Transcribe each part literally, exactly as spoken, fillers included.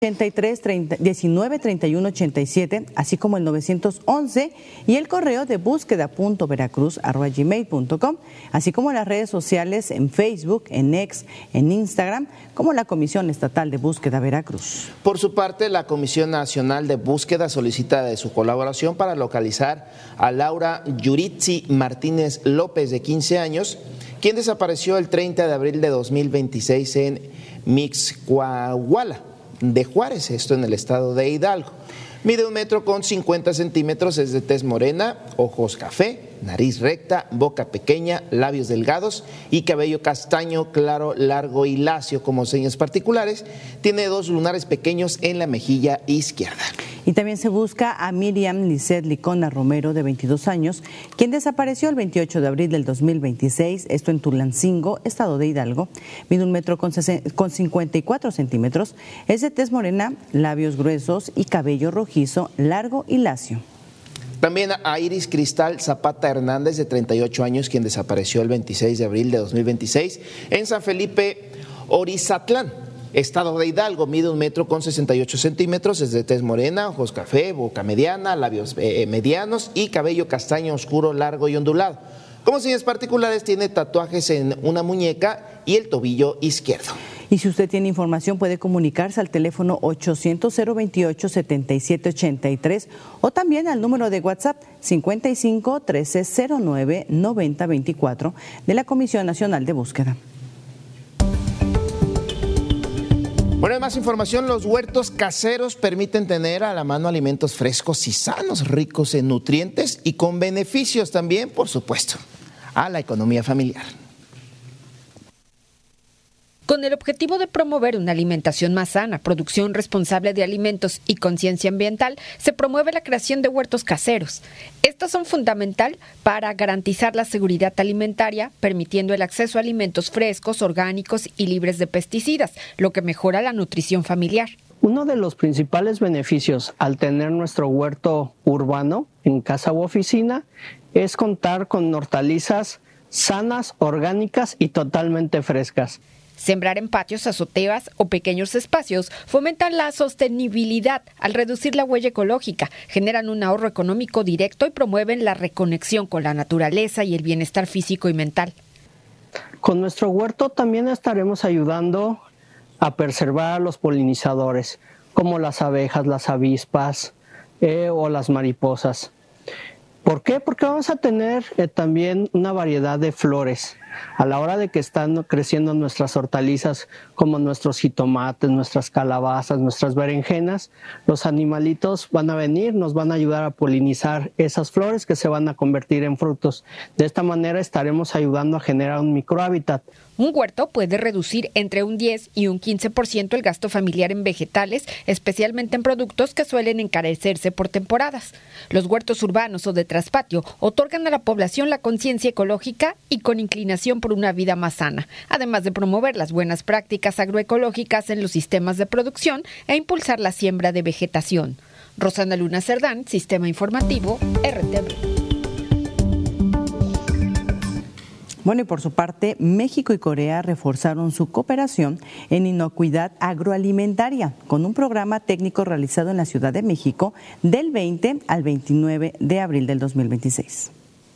ochenta y tres, diecinueve, treinta y uno, ochenta y siete, así como el novecientos once y el correo de búsqueda punto veracruz arroba gmail punto com, así como las redes sociales en Facebook, en X, en Instagram, como la Comisión Estatal de Búsqueda Veracruz. Por su parte, la Comisión Nacional de Búsqueda solicita de su colaboración para localizar a Laura Yuritsi Martínez López, de quince años, quien desapareció el treinta de abril de dos mil veintiséis en Mixcoahuala de Juárez, esto en el estado de Hidalgo. Mide un metro con cincuenta centímetros, es de tez morena, ojos café, nariz recta, boca pequeña, labios delgados y cabello castaño claro, largo y lacio como señas particulares. Tiene dos lunares pequeños en la mejilla izquierda. Y también se busca a Miriam Lisset Licona Romero, de veintidós años, quien desapareció el veintiocho de abril del dos mil veintiséis, esto en Tulancingo, estado de Hidalgo. Mide un metro con cincuenta y cuatro centímetros, es de tez morena, labios gruesos y cabello rojizo, largo y lacio. También a Iris Cristal Zapata Hernández, de treinta y ocho años, quien desapareció el veintiséis de abril de dos mil veintiséis en San Felipe Orizatlán, estado de Hidalgo. Mide un metro con sesenta y ocho centímetros, es de tez morena, ojos café, boca mediana, labios eh, medianos y cabello castaño oscuro, largo y ondulado. Como señas particulares, tiene tatuajes en una muñeca y el tobillo izquierdo. Y si usted tiene información, puede comunicarse al teléfono ochocientos, cero veintiocho, setenta y siete ochenta y tres o también al número de WhatsApp cincuenta y cinco, trece, cero nueve, noventa, veinticuatro de la Comisión Nacional de Búsqueda. Bueno, más información, los huertos caseros permiten tener a la mano alimentos frescos y sanos, ricos en nutrientes y con beneficios también, por supuesto, a la economía familiar. Con el objetivo de promover una alimentación más sana, producción responsable de alimentos y conciencia ambiental, se promueve la creación de huertos caseros. Estos son fundamental para garantizar la seguridad alimentaria, permitiendo el acceso a alimentos frescos, orgánicos y libres de pesticidas, lo que mejora la nutrición familiar. Uno de los principales beneficios al tener nuestro huerto urbano en casa u oficina es contar con hortalizas sanas, orgánicas y totalmente frescas. Sembrar en patios, azoteas o pequeños espacios fomentan la sostenibilidad al reducir la huella ecológica, generan un ahorro económico directo y promueven la reconexión con la naturaleza y el bienestar físico y mental. Con nuestro huerto también estaremos ayudando a preservar a los polinizadores, como las abejas, las avispas eh, o las mariposas. ¿Por qué? Porque vamos a tener eh, también una variedad de flores. A la hora de que están creciendo nuestras hortalizas, como nuestros jitomates, nuestras calabazas, nuestras berenjenas, los animalitos van a venir, nos van a ayudar a polinizar esas flores que se van a convertir en frutos. De esta manera estaremos ayudando a generar un microhábitat. Un huerto puede reducir entre un diez y un quince por ciento el gasto familiar en vegetales, especialmente en productos que suelen encarecerse por temporadas. Los huertos urbanos o de traspatio otorgan a la población la conciencia ecológica y con inclinación por una vida más sana, además de promover las buenas prácticas agroecológicas en los sistemas de producción e impulsar la siembra de vegetación. Rosana Luna Cerdán, Sistema Informativo, R T V. Bueno, y por su parte, México y Corea reforzaron su cooperación en inocuidad agroalimentaria con un programa técnico realizado en la Ciudad de México del veinte al veintinueve de abril del dos mil veintiséis.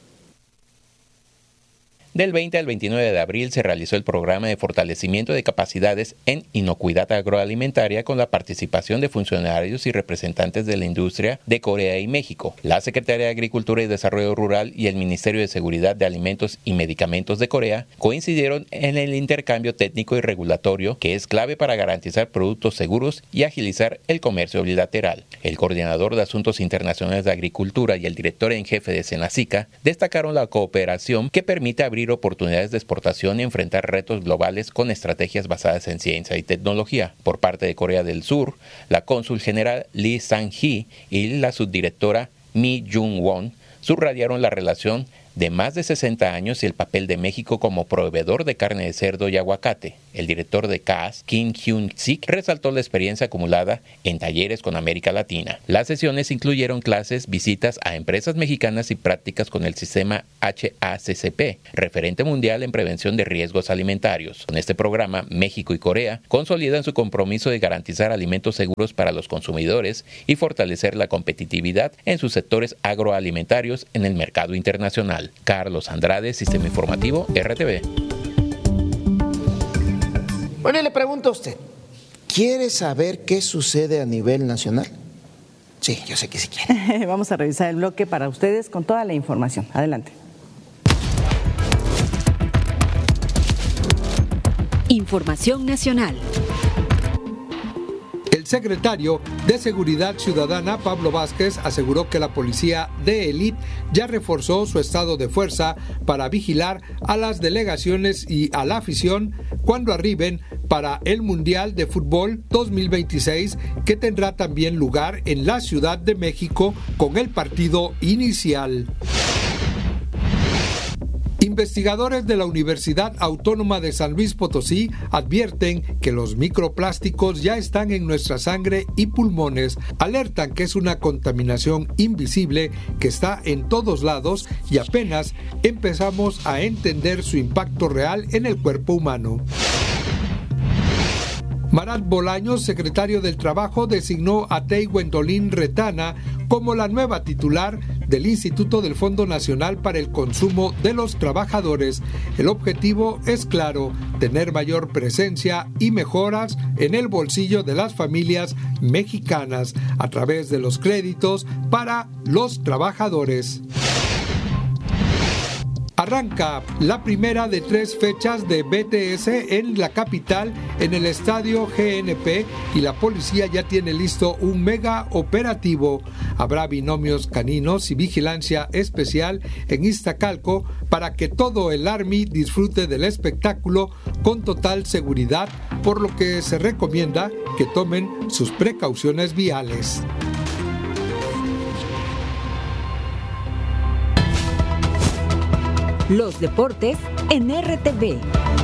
Del veinte al veintinueve de abril se realizó el programa de fortalecimiento de capacidades en inocuidad agroalimentaria con la participación de funcionarios y representantes de la industria de Corea y México, la Secretaría de Agricultura y Desarrollo Rural y el Ministerio de Seguridad de Alimentos y Medicamentos de Corea coincidieron en el intercambio técnico y regulatorio que es clave para garantizar productos seguros y agilizar el comercio bilateral. El coordinador de Asuntos Internacionales de Agricultura y el director en jefe de Senacica destacaron la cooperación que permite abrir oportunidades de exportación y enfrentar retos globales con estrategias basadas en ciencia y tecnología. Por parte de Corea del Sur, la cónsul general Lee Sang-hee y la subdirectora Mi Jung-won subrayaron la relación de más de sesenta años y el papel de México como proveedor de carne de cerdo y aguacate. El director de C A S, Kim Hyun-sik, resaltó la experiencia acumulada en talleres con América Latina. Las sesiones incluyeron clases, visitas a empresas mexicanas y prácticas con el sistema H A C C P, referente mundial en prevención de riesgos alimentarios. Con este programa, México y Corea consolidan su compromiso de garantizar alimentos seguros para los consumidores y fortalecer la competitividad en sus sectores agroalimentarios en el mercado internacional. Carlos Andrade, Sistema Informativo, R T V. Bueno, y le pregunto a usted, ¿quiere saber qué sucede a nivel nacional? Sí, yo sé que sí quiere. Vamos a revisar el bloque para ustedes con toda la información. Adelante. Información nacional. El secretario de Seguridad Ciudadana, Pablo Vázquez, aseguró que la policía de élite ya reforzó su estado de fuerza para vigilar a las delegaciones y a la afición cuando arriben para el Mundial de Fútbol dos mil veintiséis, que tendrá también lugar en la Ciudad de México con el partido inicial. Investigadores de la Universidad Autónoma de San Luis Potosí advierten que los microplásticos ya están en nuestra sangre y pulmones. Alertan que es una contaminación invisible que está en todos lados y apenas empezamos a entender su impacto real en el cuerpo humano. Marat Bolaños, secretario del Trabajo, designó a Tey Gwendolyn Retana como la nueva titular del Instituto del Fondo Nacional para el Consumo de los Trabajadores. El objetivo es claro, tener mayor presencia y mejoras en el bolsillo de las familias mexicanas a través de los créditos para los trabajadores. Arranca la primera de tres fechas de B T S en la capital, en el estadio G N P, y la policía ya tiene listo un mega operativo. Habrá binomios caninos y vigilancia especial en Iztacalco para que todo el Army disfrute del espectáculo con total seguridad, por lo que se recomienda que tomen sus precauciones viales. Los deportes en R T V.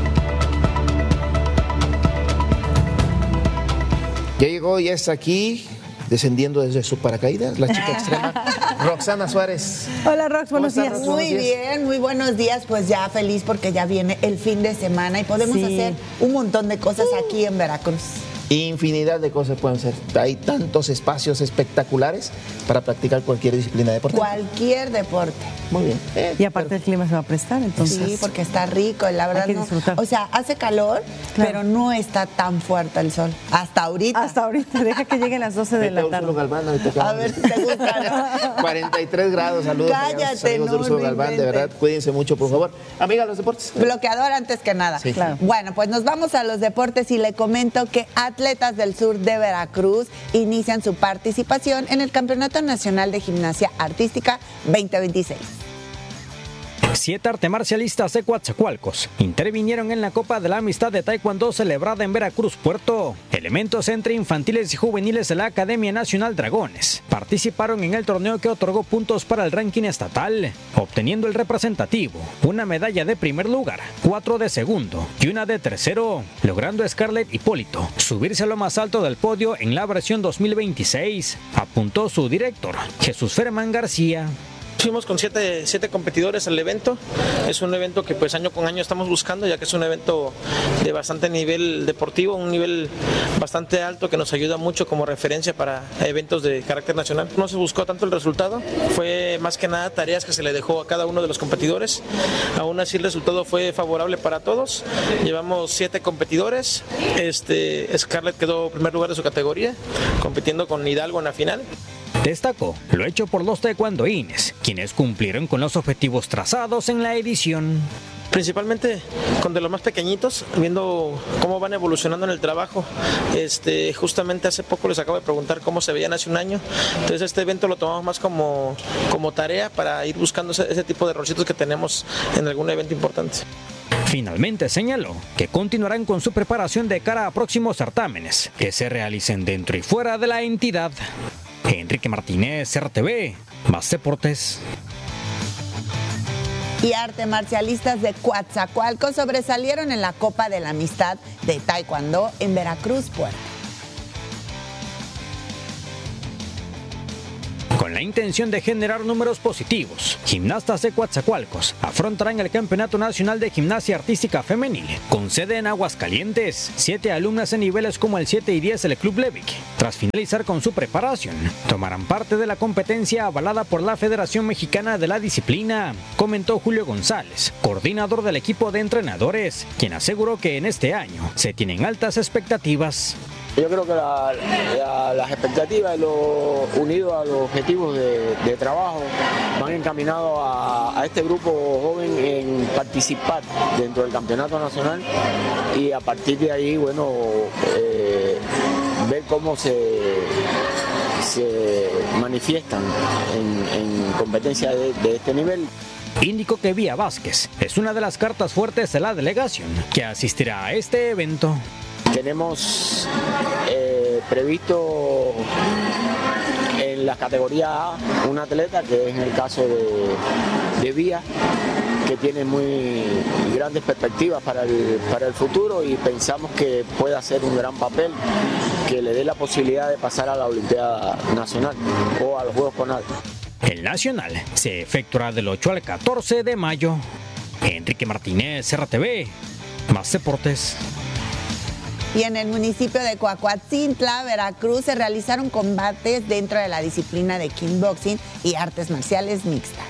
Ya llegó, ya está aquí, descendiendo desde su paracaídas, la chica extrema, Roxana Suárez. Hola, Rox, buenos días. Rox? Muy Buenos días. bien, muy buenos días. Pues ya feliz porque ya viene el fin de semana y podemos Sí. hacer un montón de cosas aquí en Veracruz. Infinidad de cosas pueden ser. Hay tantos espacios espectaculares para practicar cualquier disciplina deportiva. Cualquier deporte. Muy bien. Eh, Y aparte el clima se va a prestar, entonces. Sí, porque está rico, la verdad. que no- disfrutar. o sea, hace calor, Claro. pero no está tan fuerte el sol. Hasta ahorita. Hasta ahorita, deja que lleguen las doce de vete a la Úrsulo tarde. Galván, ahorita A acabamos ver de- si te gusta. cuarenta y tres grados, saludos a Cállate, los amigos de no, Úrsulo no Galván, de inventes. verdad, cuídense mucho, por favor. Amiga, los deportes. Bloqueador antes que nada. Sí. Claro. Bueno, pues nos vamos a los deportes y le comento que atletas del sur de Veracruz inician su participación en el Campeonato Nacional de Gimnasia Artística veinte veintiséis. Siete artes marcialistas de Coatzacoalcos intervinieron en la Copa de la Amistad de Taekwondo celebrada en Veracruz, Puerto. Elementos entre infantiles y juveniles de la Academia Nacional Dragones participaron en el torneo que otorgó puntos para el ranking estatal, obteniendo el representativo una medalla de primer lugar, cuatro de segundo y una de tercero, logrando Scarlett Hipólito subirse a lo más alto del podio en la versión dos mil veintiséis, apuntó su director, Jesús Fermán García. Fuimos con siete, siete competidores al evento. Es un evento que pues año con año estamos buscando, ya que es un evento de bastante nivel deportivo, un nivel bastante alto que nos ayuda mucho como referencia para eventos de carácter nacional. No se buscó tanto el resultado, fue más que nada tareas que se le dejó a cada uno de los competidores. Aún así el resultado fue favorable para todos. Llevamos siete competidores. Este, Scarlett quedó en primer lugar de su categoría, compitiendo con Hidalgo en la final. Destacó lo hecho por los taekwondoines, quienes cumplieron con los objetivos trazados en la edición. Principalmente con de los más pequeñitos, viendo cómo van evolucionando en el trabajo. Este, justamente hace poco les acabo de preguntar cómo se veían hace un año. Entonces este evento lo tomamos más como, como tarea para ir buscando ese, ese tipo de rolcitos que tenemos en algún evento importante. Finalmente señaló que continuarán con su preparación de cara a próximos certámenes que se realicen dentro y fuera de la entidad. Enrique Martínez, R T V, Más Deportes. Y artes marcialistas de Coatzacoalcos sobresalieron en la Copa de la Amistad de Taekwondo en Veracruz, Puerto. Con la intención de generar números positivos, gimnastas de Coatzacoalcos afrontarán el Campeonato Nacional de Gimnasia Artística Femenil, con sede en Aguascalientes. Siete alumnas en niveles como el siete y diez del Club Levic, tras finalizar con su preparación, tomarán parte de la competencia avalada por la Federación Mexicana de la Disciplina, comentó Julio González, coordinador del equipo de entrenadores, quien aseguró que en este año se tienen altas expectativas. Yo creo que la, la, las expectativas, lo, unido a los objetivos de, de trabajo, van encaminados a, a este grupo joven en participar dentro del campeonato nacional y a partir de ahí, bueno, eh, ver cómo se, se manifiestan en, en competencias de, de este nivel. Indicó que Vía Vázquez es una de las cartas fuertes de la delegación que asistirá a este evento. Tenemos eh, previsto en la categoría A un atleta que es en el caso de, de Vía, que tiene muy grandes perspectivas para el, para el futuro y pensamos que puede hacer un gran papel que le dé la posibilidad de pasar a la Olimpiada Nacional o a los Juegos CONADE. El Nacional se efectuará del ocho al catorce de mayo. Enrique Martínez, R T V, Más Deportes. Y en el municipio de Coahuatzintla, Veracruz, se realizaron combates dentro de la disciplina de kickboxing y artes marciales mixtas.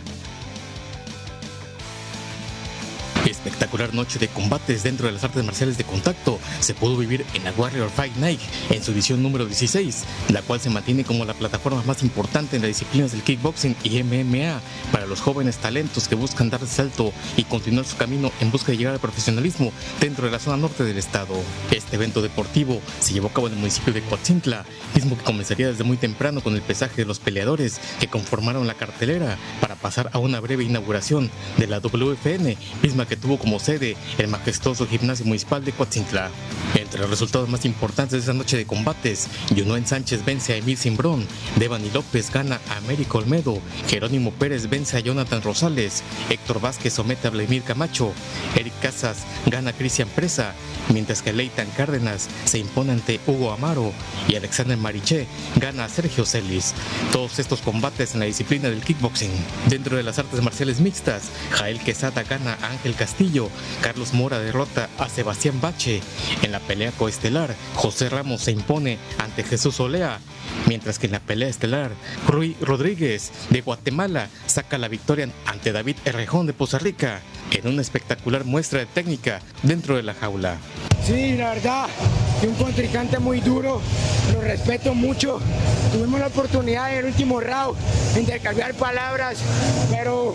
Espectacular noche de combates dentro de las artes marciales de contacto se pudo vivir en la Warrior Fight Night en su edición número dieciséis, la cual se mantiene como la plataforma más importante en las disciplinas del kickboxing y M M A para los jóvenes talentos que buscan dar el salto y continuar su camino en busca de llegar al profesionalismo dentro de la zona norte del estado. Este evento deportivo se llevó a cabo en el municipio de Coatzintla, mismo que comenzaría desde muy temprano con el pesaje de los peleadores que conformaron la cartelera para pasar a una breve inauguración de la W F N, misma que tuvo como sede el majestuoso gimnasio municipal de Coatzintla. Entre los resultados más importantes de esa noche de combates, Yunoen Sánchez vence a Emil Simbrón, Devani López gana a Américo Olmedo, Jerónimo Pérez vence a Jonathan Rosales, Héctor Vázquez somete a Vladimir Camacho, Eric Casas gana a Cristian Presa, mientras que Leitan Cárdenas se impone ante Hugo Amaro y Alexander Mariché gana a Sergio Celis. Todos estos combates en la disciplina del kickboxing. Dentro de las artes marciales mixtas, Jael Quesada gana a Ángel Castillo, Carlos Mora derrota a Sebastián Bache. En la pelea coestelar, José Ramos se impone ante Jesús Olea, mientras que en la pelea estelar, Rui Rodríguez de Guatemala saca la victoria ante David Errejón de Poza Rica en una espectacular muestra de técnica dentro de la jaula. Sí, la verdad, un contrincante muy duro, lo respeto mucho. Tuvimos la oportunidad en el último round de intercambiar palabras, pero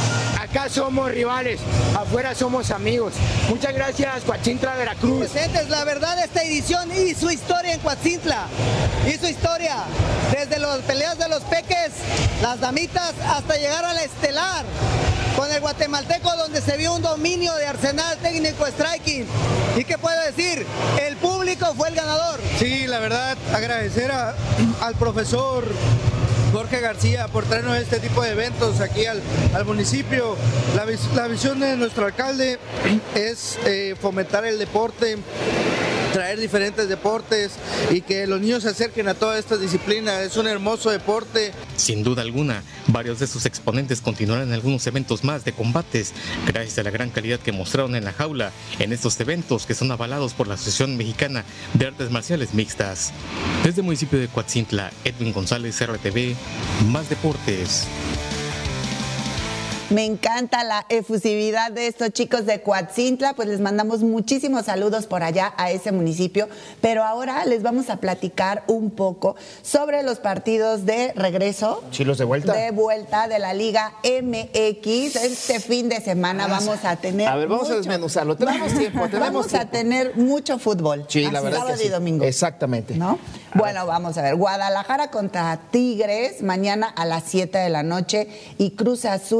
acá somos rivales, afuera somos amigos. Muchas gracias, Coatzintla, Veracruz. Presentes, la verdad, esta edición hizo historia en Coatzintla, hizo historia, desde las peleas de los peques, las damitas, hasta llegar a la estelar, con el guatemalteco, donde se vio un dominio de arsenal técnico striking. ¿Y qué puedo decir? El público fue el ganador. Sí, la verdad, agradecer a, al profesor Jorge García por traernos este tipo de eventos aquí al, al municipio. La, la visión de nuestro alcalde es eh, fomentar el deporte, traer diferentes deportes y que los niños se acerquen a todas estas disciplinas. Es un hermoso deporte. Sin duda alguna, varios de sus exponentes continuarán en algunos eventos más de combates, gracias a la gran calidad que mostraron en la jaula en estos eventos que son avalados por la Asociación Mexicana de Artes Marciales Mixtas. Desde el municipio de Coatzintla, Edwin González, R T V, Más Deportes. Me encanta la efusividad de estos chicos de Coatzintla, pues les mandamos muchísimos saludos por allá a ese municipio, pero ahora les vamos a platicar un poco sobre los partidos de regreso. Sí, los de vuelta. De vuelta de la Liga M X. Este fin de semana vamos a tener A ver, vamos mucho, a desmenuzarlo. Tenemos tiempo, tenemos Vamos tiempo. a tener mucho fútbol. Sí, la verdad sábado que sí. y domingo. Exactamente. ¿No? Bueno, vamos a ver. Guadalajara contra Tigres, mañana a las siete de la noche, y Cruz Azul Atlas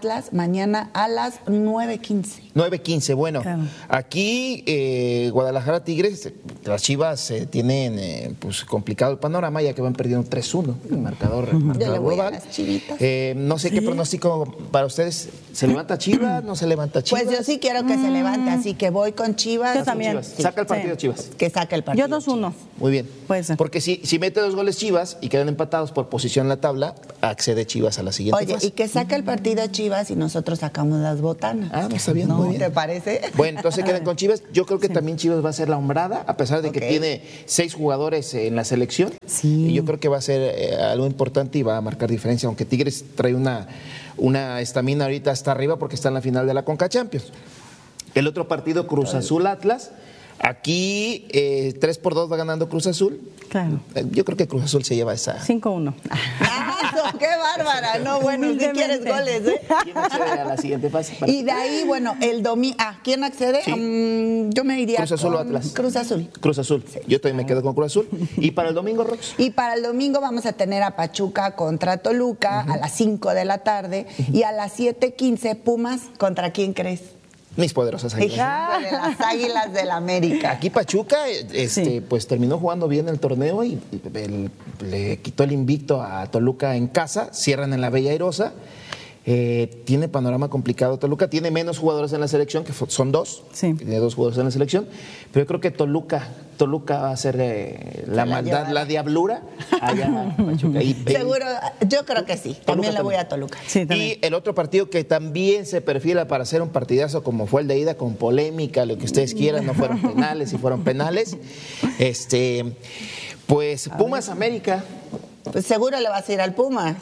Atlas mañana a las nueve quince. nueve quince, bueno, claro. Aquí eh, Guadalajara Tigres, las Chivas eh, tienen eh, pues complicado el panorama ya que van perdiendo tres uno, el marcador, el marcador Yo le voy global. a las Chivitas. Eh, no sé ¿Sí? qué pronóstico para ustedes, ¿se levanta Chivas? ¿No se levanta Chivas? Pues yo sí quiero que mm. se levante, así que voy con Chivas. Yo también. Chivas. Sí. Saca el partido sí. Chivas. Que saque el partido. Yo dos uno. Muy bien. Puede ser. Porque si, si mete dos goles Chivas y quedan empatados por posición en la tabla, accede Chivas a la siguiente Oye, fase. y que saque el partido Chivas y nosotros sacamos las botanas. Ah, no está bien, ¿No? muy bien. ¿Te parece? Bueno, entonces quedan con Chivas. Yo creo que sí. también Chivas va a ser la hombrada, a pesar de okay. que tiene seis jugadores en la selección. Sí. Y yo creo que va a ser eh, algo importante y va a marcar diferencia, aunque Tigres trae una una estamina ahorita hasta arriba porque está en la final de la Conca Champions. El otro partido, Cruz Azul Atlas. Aquí eh, tres por dos va ganando Cruz Azul. Claro. Eh, yo creo que Cruz Azul se lleva esa. cinco uno. ¡Ah, qué bárbara! No, bueno, si quieres goles, ¿eh? ¿Quién accede a la siguiente fase? Y de ahí, bueno, el domingo. Ah, ¿quién accede? Sí. Um, yo me iría Cruz Azul con o Atlas. Cruz Azul. Cruz Azul. Sí. Yo también me quedo con Cruz Azul. ¿Y para el domingo, Rox? Y para el domingo vamos a tener a Pachuca contra Toluca uh-huh. a las cinco de la tarde uh-huh. y a las siete quince Pumas. ¿Contra quién crees? Mis poderosas águilas. Hija de las Águilas del América. Aquí Pachuca este, sí. pues terminó jugando bien el torneo y el, le quitó el invicto a Toluca en casa, cierran en la Bella Airosa. Eh, tiene panorama complicado Toluca, tiene menos jugadores en la selección, que son dos, sí. tiene dos jugadores en la selección, pero yo creo que Toluca, Toluca va a ser eh, la, la maldad, llevará. la diablura allá en Pachuca. Y, Seguro, yo creo que sí, Toluca también le voy a Toluca. Sí, y el otro partido que también se perfila para ser un partidazo como fue el de ida, con polémica, lo que ustedes quieran, no fueron penales, si fueron penales, este, pues Pumas América. Pues seguro le vas a ir al Pumas.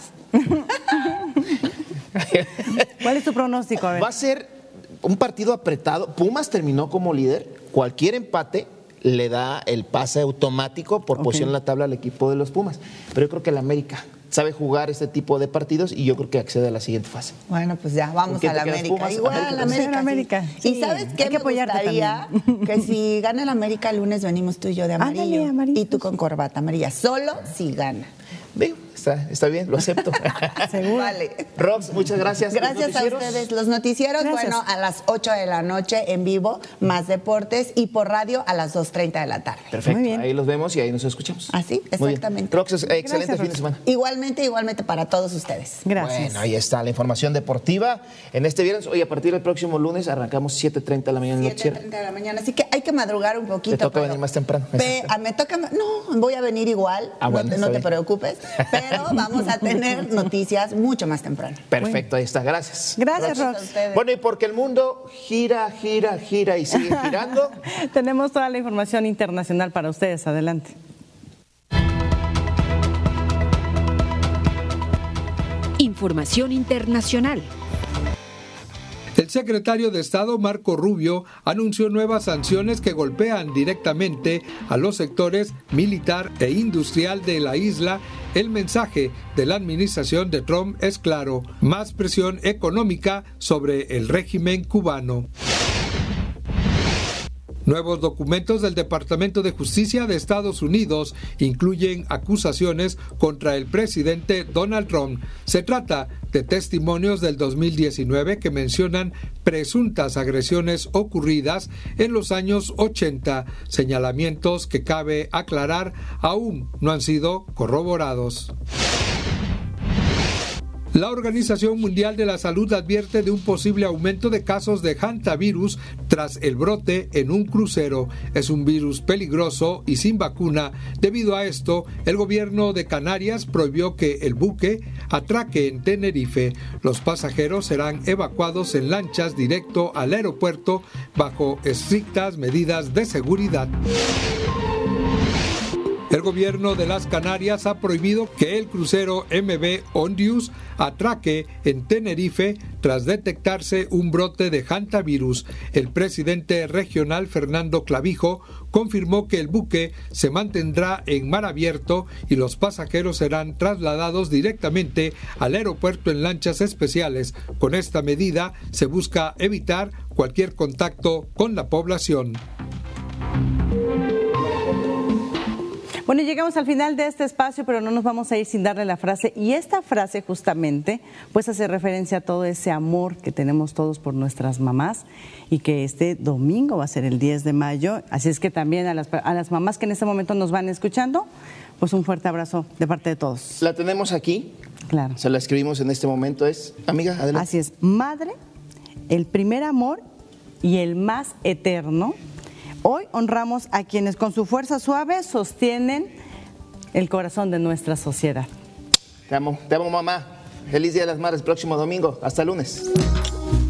¿Cuál es tu pronóstico? A ver. Va a ser un partido apretado. Pumas terminó como líder. Cualquier empate le da el pase automático por okay. posición en la tabla al equipo de los Pumas. Pero yo creo que el América sabe jugar este tipo de partidos y yo creo que accede a la siguiente fase. Bueno, pues ya vamos a la América. Pumas? Igual a la América. América. Sí. ¿Y sabes qué? Me gustaría que si gana el América el lunes venimos tú y yo de amarillo. Ándale, amarillo. Y tú con corbata amarilla. Solo si gana. Veo, está, está bien, lo acepto. Seguro. Vale. Rox, muchas gracias. Gracias a ustedes. Los noticieros, gracias. Bueno, a las ocho de la noche en vivo, más deportes, y por radio a las dos treinta de la tarde. Perfecto, muy bien. Ahí los vemos y ahí nos escuchamos. Así, exactamente. Rox, excelente gracias, fin Rox. de semana. Igualmente, igualmente para todos ustedes. Gracias. Bueno, ahí está la información deportiva en este viernes. Hoy a partir del próximo lunes arrancamos siete treinta de la mañana. siete treinta de la mañana, así que hay que madrugar un poquito. Te toca pero, venir más temprano. Ve, me toca, no, voy a venir igual, ah, bueno, no, te, no te preocupes, pero vamos a tener noticias mucho más temprano. Perfecto, bueno. Ahí está, gracias. Gracias, Rox. Bueno, y porque el mundo gira, gira, gira y sigue girando. Tenemos toda la información internacional para ustedes, adelante. Información internacional. El secretario de Estado, Marco Rubio, anunció nuevas sanciones que golpean directamente a los sectores militar e industrial de la isla. El mensaje de la administración de Trump es claro: más presión económica sobre el régimen cubano. Nuevos documentos del Departamento de Justicia de Estados Unidos incluyen acusaciones contra el presidente Donald Trump. Se trata de testimonios del dos mil diecinueve que mencionan presuntas agresiones ocurridas en los años ochenta, señalamientos que cabe aclarar aún no han sido corroborados. La Organización Mundial de la Salud advierte de un posible aumento de casos de hantavirus tras el brote en un crucero. Es un virus peligroso y sin vacuna. Debido a esto, el gobierno de Canarias prohibió que el buque atraque en Tenerife. Los pasajeros serán evacuados en lanchas directo al aeropuerto bajo estrictas medidas de seguridad. El gobierno de las Canarias ha prohibido que el crucero M V Ondius atraque en Tenerife tras detectarse un brote de hantavirus. El presidente regional Fernando Clavijo confirmó que el buque se mantendrá en mar abierto y los pasajeros serán trasladados directamente al aeropuerto en lanchas especiales. Con esta medida se busca evitar cualquier contacto con la población. Bueno, llegamos al final de este espacio, pero no nos vamos a ir sin darle la frase. Y esta frase justamente pues hace referencia a todo ese amor que tenemos todos por nuestras mamás y que este domingo va a ser el diez de mayo. Así es que también a las, a las mamás que en este momento nos van escuchando, pues un fuerte abrazo de parte de todos. La tenemos aquí. Claro. Se la escribimos en este momento. Es, amiga, adelante. Así es. Madre, el primer amor y el más eterno. Hoy honramos a quienes con su fuerza suave sostienen el corazón de nuestra sociedad. Te amo, te amo, mamá. Feliz Día de las Madres, próximo domingo. Hasta el lunes.